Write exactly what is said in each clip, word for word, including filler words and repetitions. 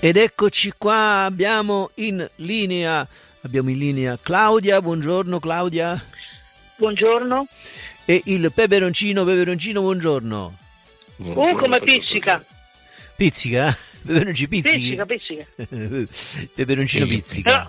Ed eccoci qua, abbiamo in linea, abbiamo in linea Claudia, buongiorno Claudia. Buongiorno. E il peperoncino, peperoncino, buongiorno. buongiorno uh, come pizzica. Pizzica? Peperoncino pizzica? Pizzica, pizzica. Peperoncino pizzica.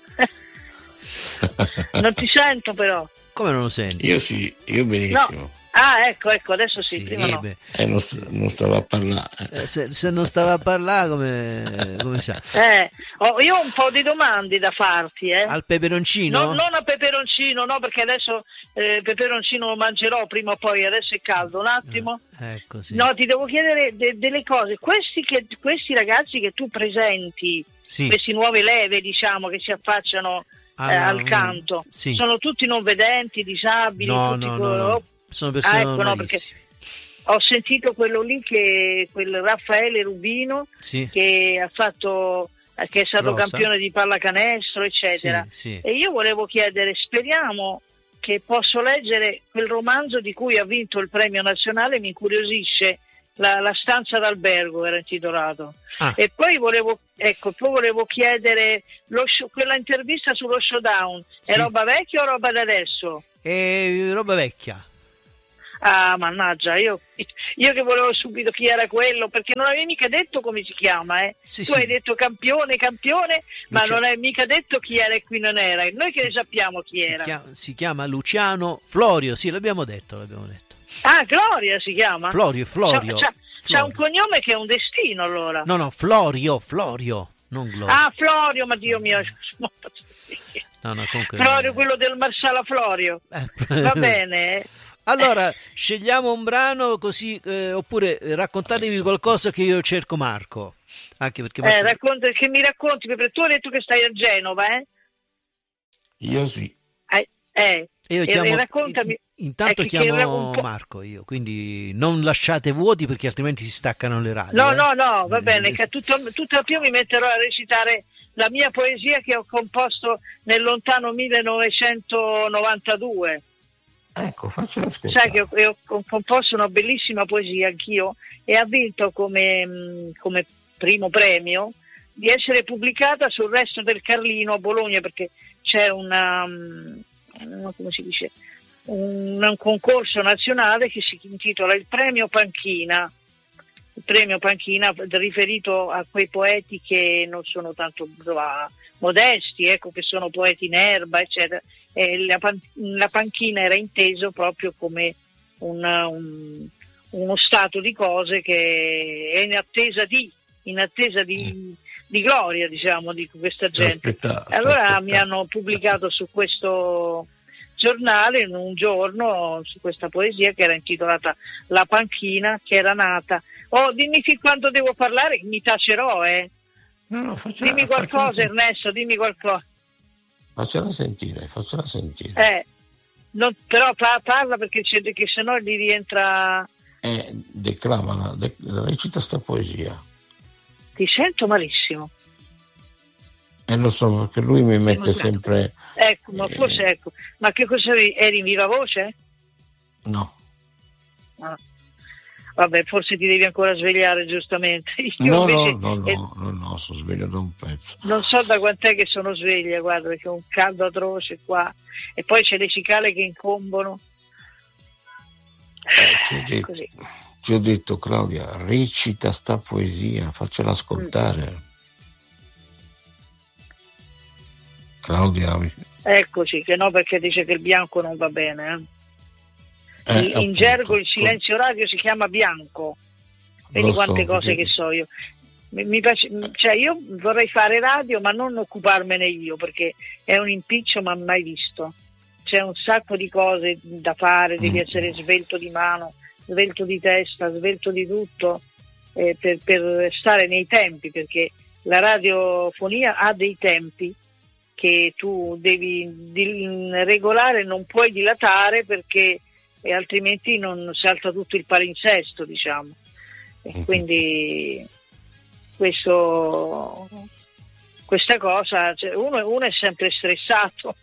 No. Non ti sento però. Come non lo senti? Io sì, io benissimo. No. Ah, ecco, ecco, adesso sì, sì prima no. Eh, non, non stava a parlare. Eh, se, se non stava a parlare, come, come sa? Eh, oh, io ho un po' di domande da farti, eh. Al peperoncino? No, non a peperoncino, no, perché adesso eh, peperoncino lo mangerò prima o poi, adesso è caldo, un attimo. Eh, ecco, sì. No, ti devo chiedere de- delle cose. Questi, che, questi ragazzi che tu presenti, sì. queste nuove leve, diciamo, che si affacciano ah, eh, no, al canto, sì. sono tutti non vedenti, disabili? No, tutti no, co- no, no. Sono persone ah, ecco, no, perché ho sentito quello lì, che quel Raffaele Rubino, sì. che ha fatto, che è stato Rosa. campione di pallacanestro, eccetera. Sì, sì. E io volevo chiedere, speriamo che posso leggere quel romanzo di cui ha vinto il premio nazionale, mi incuriosisce, la, la stanza d'albergo era intitolato. Ah. E poi volevo, ecco, poi volevo chiedere lo show, quella intervista sullo showdown, sì. È roba vecchia o roba da adesso? È roba vecchia. Ah, mannaggia, io, io che volevo subito chi era quello, perché non avevi mica detto come si chiama, eh? Sì, tu sì. hai detto campione, campione, ma Lucia... non hai mica detto chi era e chi non era. Noi sì. Che ne sappiamo chi si era? Chiama, si chiama Luciano Florio, sì, l'abbiamo detto, l'abbiamo detto. Ah, Gloria si chiama? Florio, Florio. C'ha, c'ha, c'ha un cognome che è un destino, allora. No, no, Florio, Florio, non Gloria. Ah, Florio, ma Dio mio. No, no, comunque Florio, quello del Marsala Florio. Eh. Va bene. Allora, scegliamo un brano così, eh, oppure raccontatevi qualcosa che io cerco Marco. Anche perché Marco... Eh, racconta, che mi racconti, perché tu hai detto che stai a Genova, eh? Io sì. Eh, eh. Io chiamo, e raccontami. Intanto eh, chiamo Marco io, quindi non lasciate vuoti perché altrimenti si staccano le radio. No, eh. no, no, va bene, che tutto, tutto più mi metterò a recitare la mia poesia che ho composto nel lontano millenovecentonovantadue. Ecco, faccio ascoltare. Sai che ho, ho, ho composto una bellissima poesia anch'io e ha vinto come, come primo premio di essere pubblicata sul Resto del Carlino a Bologna, perché c'è una, una come si dice, un, un concorso nazionale che si intitola il Premio Panchina, il Premio Panchina riferito a quei poeti che non sono tanto modesti, ecco, che sono poeti in erba, eccetera. E la, pan- la panchina era inteso proprio come una, un, uno stato di cose che è in attesa di, in attesa di, mm. di gloria, diciamo, di questa gente. Aspetta, allora aspetta. mi hanno pubblicato su questo giornale in un giorno su questa poesia che era intitolata La panchina che era nata. Oh, dimmi fin quando devo parlare, mi tacerò, eh. No, no, faccia, dimmi qualcosa, faccia... Ernesto, dimmi qualcosa. Faccela sentire, faccela sentire. Eh, non, però pa- parla perché, c'è, che sennò gli rientra. Eh, declamala, de- recita sta poesia. Ti sento malissimo. Eh, lo so, perché lui mi Sì, mette sempre. Ecco, ma eh... forse ecco. Ma che cosa eri? Eri in viva voce? No. Ah. Vabbè, forse ti devi ancora svegliare, giustamente. Io no, invece, no, no, eh, no, no, no, sono sveglio da un pezzo. Non so da quant'è che sono sveglia, guarda, perché ho un caldo atroce qua. E poi c'è le cicale che incombono. Eh, ti, ho detto, ti ho detto, Claudia, recita sta poesia, faccela ascoltare. Mm. Claudia. Eccoci, che no, perché dice che il bianco non va bene, eh. Eh, in appunto, gergo il silenzio radio si chiama bianco. Vedi quante so, cose perché... che so io. Mi, mi piace, cioè io vorrei fare radio ma non occuparmene io, perché è un impiccio ma mai visto. C'è un sacco di cose da fare, devi mm. essere svelto di mano, svelto di testa, svelto di tutto, eh, per, per stare nei tempi, perché la radiofonia ha dei tempi che tu devi di, regolare, non puoi dilatare perché e altrimenti non salta tutto il palinsesto, diciamo. E quindi questo, questa cosa, cioè uno, uno è sempre stressato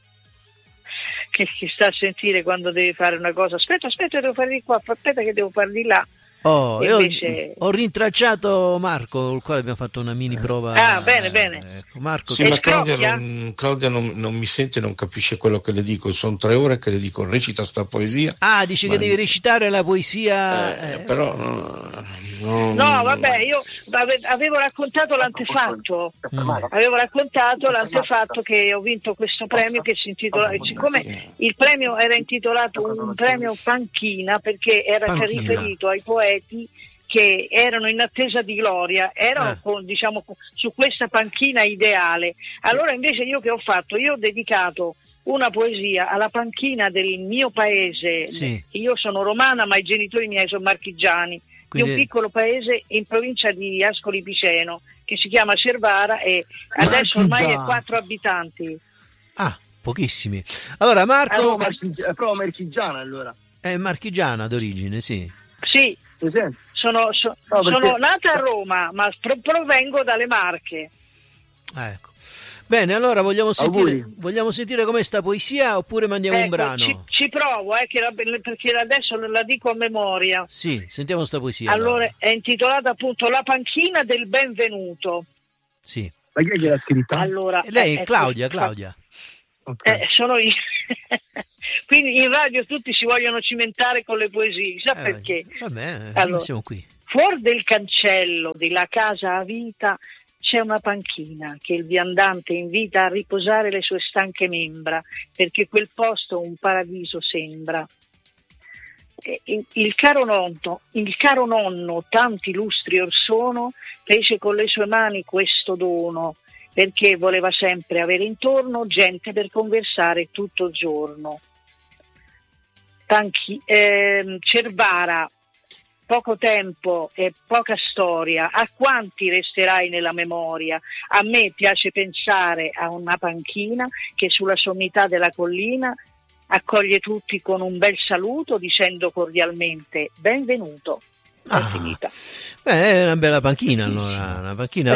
che, che sta a sentire quando deve fare una cosa, aspetta aspetta devo fare di qua, aspetta che devo fare di là, Oh, E io invece... ho rintracciato Marco, con il quale abbiamo fatto una mini prova. Ah, bene, bene. Ecco, Marco, Sì, E ma Claudia, scrocchia? non, Claudia non, non mi sente, non capisce quello che le dico. Sono tre ore che le dico recita sta poesia. ah, dici ma- che devi recitare la poesia. eh, eh, però no, non- No, vabbè, io ave- avevo raccontato l'antefatto. Avevo raccontato l'antefatto che ho vinto questo premio che si intitola, siccome il premio era intitolato un premio panchina perché era Panchina. riferito ai poeti che erano in attesa di gloria, erano Ah. con, diciamo, su questa panchina ideale. Allora invece io che ho fatto? Io ho dedicato una poesia alla panchina del mio paese. Sì. Io sono romana ma i genitori miei sono marchigiani, Quindi- di un piccolo paese in provincia di Ascoli Piceno che si chiama Cervara e adesso ormai è Marchigiano. quattro abitanti. Ah, pochissimi. Allora, Marco Allora, Marchigi- è proprio marchigiana allora. è marchigiana d'origine, sì. Sì, Si sente? sono, so- No, perché- sono nata a Roma ma pro- provengo dalle Marche. Ah, ecco. Bene, allora vogliamo sentire, Auguri. vogliamo sentire com'è sta poesia oppure mandiamo un Ecco, brano? ci, ci provo eh, che la- perché adesso la dico a memoria. Sì, sentiamo sta poesia. Allora, è intitolata appunto La panchina del benvenuto. Sì. Ma chi è che l'ha scritta? Allora, E lei eh, è Claudia, ecco, Claudia. Ok. Eh, sono io. Quindi in radio tutti si vogliono cimentare con le poesie, sa Eh, perché? Va bene, Allora. siamo qui. Fuori del cancello della casa a vita c'è una panchina che il viandante invita a riposare le sue stanche membra, perché quel posto un paradiso sembra. E Il, il caro nonno, il caro nonno, tanti lustri or sono, fece con le sue mani questo dono, perché voleva sempre avere intorno gente per conversare tutto il giorno. Panchi- ehm, Cervara, poco tempo e poca storia, a quanti resterai nella memoria? A me piace pensare a una panchina che sulla sommità della collina accoglie tutti con un bel saluto dicendo cordialmente benvenuto. È Ah. finita. Beh, è una bella panchina allora, una panchina...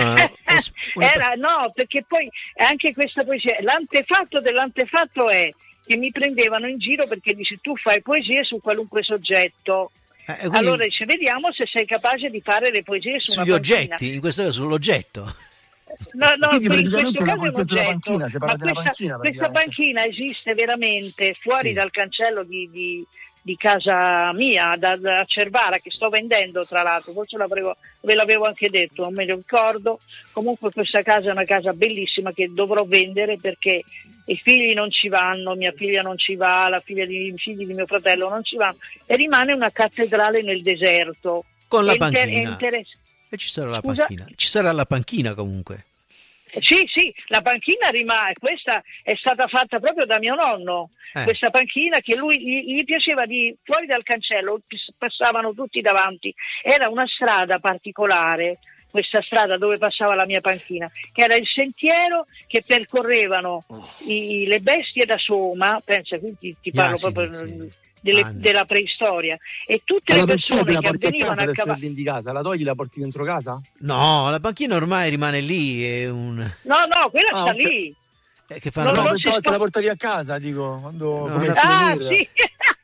una- Era, no, perché poi anche questa poesia, l'antefatto dell'antefatto è che mi prendevano in giro perché dice tu fai poesie su qualunque soggetto. eh, quindi Allora dice vediamo se sei capace di fare le poesie su sugli una panchina. oggetti, in questo caso sull'oggetto. No, no, Quindi in praticamente questo la caso è un poesia sulla oggetto, panchina, si parla ma della questa, panchina, questa praticamente. panchina esiste veramente fuori Sì. dal cancello di, di- di casa mia, da, da Cervara, che sto vendendo tra l'altro, forse l'avevo- ve l'avevo anche detto, non me lo ricordo. Comunque questa casa è una casa bellissima che dovrò vendere perché i figli non ci vanno, mia figlia non ci va, la figlia di, i figli di mio fratello non ci vanno e rimane una cattedrale nel deserto. Con la È inter- è panchina. interess- E ci sarà la Scusa? panchina. Ci sarà la panchina comunque. Sì, sì, la panchina rimane, questa è stata fatta proprio da mio nonno, Eh. questa panchina che lui gli, gli piaceva di, fuori dal cancello, passavano tutti davanti, era una strada particolare, questa strada dove passava la mia panchina, che era il sentiero che percorrevano i- le bestie da Soma, pensa, quindi ti Gli parlo asini, proprio sì. delle- Anni. della preistoria, e tutte Ma le la panchina te persone la che porti a avvenivano casa a adesso cavallo. che vendi casa? La togli, la porti dentro casa? No, la panchina ormai rimane lì, è un... No, no, quella Ah, sta ok. lì. eh, che fanno... No, No, non pensavo si che te la può- portavi a casa, dico, quando No, come no. Ah, souvenir. sì.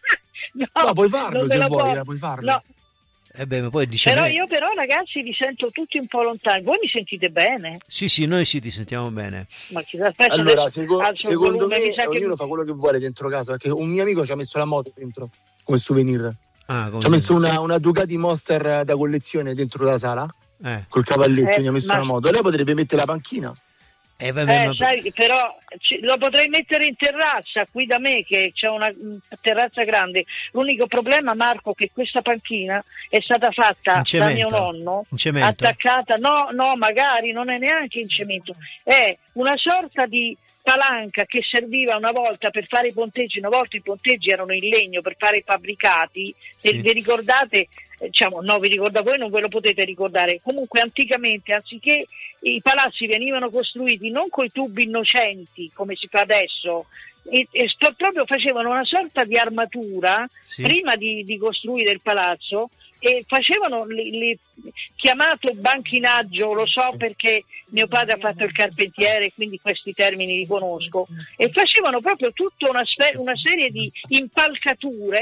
no, No, puoi farlo non me se la vuoi, può- la puoi farlo. No, Eh beh, ma poi dice... però me- io però ragazzi vi sento tutti un po' lontani. Voi mi sentite bene? Sì, sì, noi sì, ti sentiamo bene. Ma chi- aspetta, Allora, adesso seco- alzo il secondo volume, mi me sa che- ognuno fa quello che vuole dentro casa, perché un mio amico ci ha messo la moto dentro, come souvenir. Ah, come... Ci ha messo una, una Ducati Monster da collezione dentro la sala, Eh, col cavalletto, Eh, gli ha messo ma- una moto. Lei potrebbe mettere la panchina. eh, vabbè, Eh, ma... sai, però ci- lo potrei mettere in terrazza qui da me che c'è una mm, terrazza grande. L'unico problema, Marco, che questa panchina è stata fatta In da cemento? mio nonno, In cemento? attaccata, no, no, magari non è neanche in cemento, è una sorta di palanca che serviva una volta per fare i ponteggi. Una volta i ponteggi erano in legno per fare i fabbricati. Sì. E vi ricordate? Eh, Diciamo, no, vi ricorda voi, non ve lo potete ricordare. Comunque anticamente, anziché i palazzi venivano costruiti non coi tubi innocenti come si fa adesso, e, e sto- proprio facevano una sorta di armatura Sì. prima di, di costruire il palazzo, e facevano li, li- chiamato banchinaggio, lo so perché mio padre ha fatto il carpentiere, quindi questi termini li conosco, e facevano proprio tutta una, spe- una serie di impalcature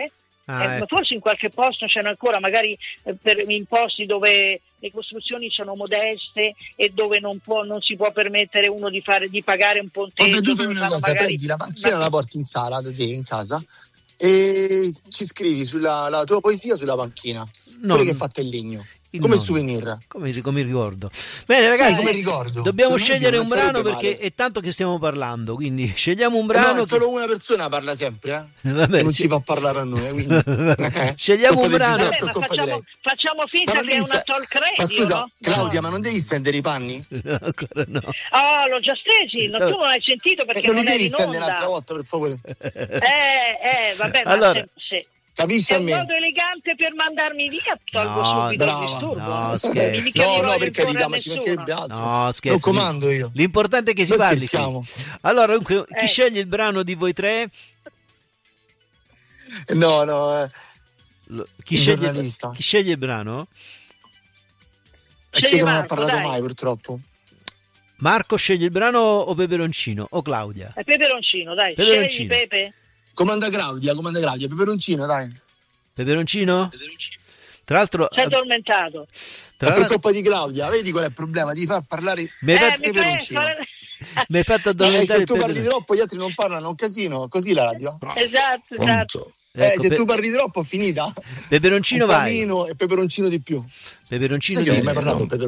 Ah, Eh, ma ecco. forse in qualche posto c'è ancora, magari eh, per, in posti dove le costruzioni sono modeste e dove non, può, non si può permettere uno di, fare, di pagare un ponteggio. Vabbè, tu fai dove una fanno cosa, magari- prendi la panchina, la porti in sala da te in casa e ci scrivi sulla la tua poesia sulla panchina, No, pure che è fatta in legno, il come nonno. souvenir. Come, come ricordo. Bene Sì, ragazzi, come ricordo. dobbiamo Secondo me scegliere sì, un non brano sarebbe perché male. è tanto che stiamo parlando, quindi scegliamo un Eh brano. no, è che- solo una persona parla sempre, eh? Vabbè, che non sì. ci fa parlare a noi, quindi eh, Scegliamo un colpa del brano. Giuseppe, Vabbè, ma colpa di facciamo, lei. facciamo Ma finta non che è devi una sta- talk Ma radio, scusa, no? Claudia, No. ma non devi stendere i panni? No, ancora no. Oh, l'ho già stesi, no, Stavo- tu non hai sentito perché Eh, non li non eri devi in stendere onda. un'altra volta, per favore. Eh, eh, vabbè, ma Allora. se, se- Capisci è a un me? modo elegante per mandarmi via, tolgo No, subito brava. il disturbo. No, eh. scherzo. Mica No, gli no, voglio per carità, imporre ma ci nessuno. mancherebbe altro. No, scherzo. Non comando io. L'importante è che si Noi parli qui. scherziamo. Allora, dunque, chi Eh. sceglie il brano di voi tre? No, no, eh. Lo- Chi Il sceglie, giornalista. chi sceglie il brano? Perché Scegli non ha Marco, parlato dai. mai, purtroppo. Marco sceglie il brano o Peperoncino? O Claudia? È peperoncino, dai. Peperoncino. Scegli Pepe. Comanda Claudia, comanda Claudia, peperoncino, dai. Peperoncino? Tra l'altro, Sei eh, addormentato. tra Ma per l'altro colpa di Claudia, vedi qual è il problema? Di far parlare mi hai Eh, fatto, mi fai peperoncino. fare... mi hai fatto Eh, addormentare se il tu parli peperoncino. troppo, gli altri non parlano, un casino, così la radio. Esatto, esatto. Pronto? Eh, Ecco, se pe- tu parli troppo, è finita. Peperoncino Un vai. panino e peperoncino di più. Peperoncino Sai che non di- hai mai parlato del peperoncino?